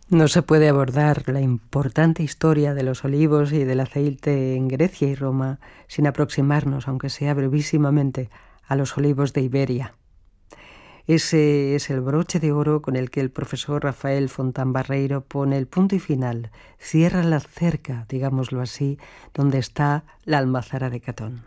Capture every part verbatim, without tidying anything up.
No se puede abordar la importante historia de los olivos y del aceite en Grecia y Roma sin aproximarnos, aunque sea brevísimamente, a los olivos de Iberia. Ese es el broche de oro con el que el profesor Rafael Fontán Barreiro pone el punto y final, cierra la cerca, digámoslo así, donde está la almazara de Catón.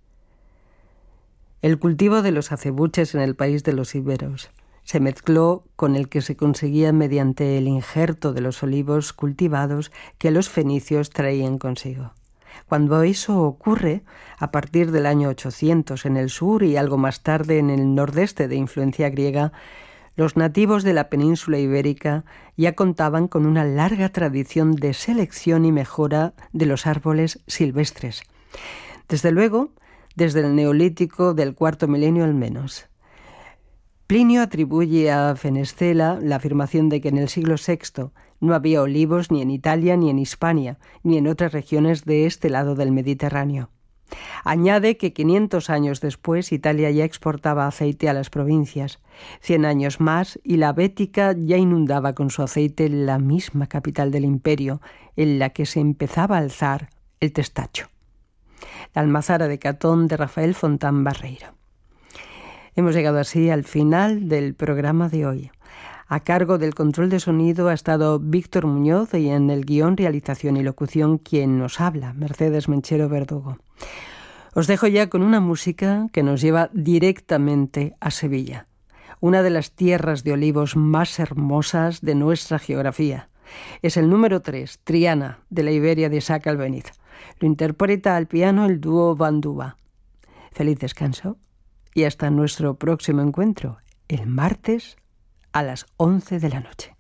El cultivo de los acebuches en el país de los íberos se mezcló con el que se conseguía mediante el injerto de los olivos cultivados que los fenicios traían consigo. Cuando eso ocurre, a partir del año ochocientos en el sur y algo más tarde en el nordeste de influencia griega, los nativos de la península ibérica ya contaban con una larga tradición de selección y mejora de los árboles silvestres. Desde luego, desde el neolítico del cuarto milenio al menos. Plinio atribuye a Fenestela la afirmación de que en el siglo sexto no había olivos ni en Italia, ni en Hispania, ni en otras regiones de este lado del Mediterráneo. Añade que quinientos años después Italia ya exportaba aceite a las provincias, cien años más y la Bética ya inundaba con su aceite la misma capital del imperio, en la que se empezaba a alzar el testacho. La almazara de Catón de Rafael Fontán Barreiro. Hemos llegado así al final del programa de hoy. A cargo del control de sonido ha estado Víctor Muñoz y en el guión, realización y locución quien nos habla, Mercedes Menchero Verdugo. Os dejo ya con una música que nos lleva directamente a Sevilla, una de las tierras de olivos más hermosas de nuestra geografía. Es el número tres, Triana, de la Iberia de Isaac Albéniz. Lo interpreta al piano el dúo Bandúa. Feliz descanso. Y hasta nuestro próximo encuentro, el martes a las once de la noche.